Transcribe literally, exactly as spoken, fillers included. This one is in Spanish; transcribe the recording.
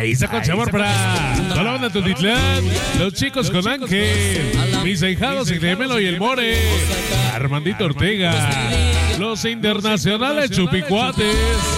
Ahí está con sabor para toda la banda de Tultitlán, los chicos con Ángel, mis ahijados el Gemelo y el More, Armandito Ortega, los internacionales Chupicuates.